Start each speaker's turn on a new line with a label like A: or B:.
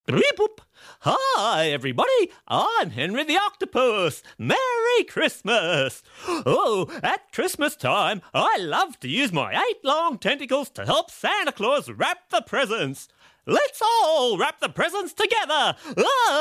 A: Boop. Hi, everybody. I'm Henry the Octopus. Merry Christmas. Oh, at Christmas time, I love to use my 8 long tentacles to help Santa Claus wrap the presents. Let's all wrap the presents together. Ah!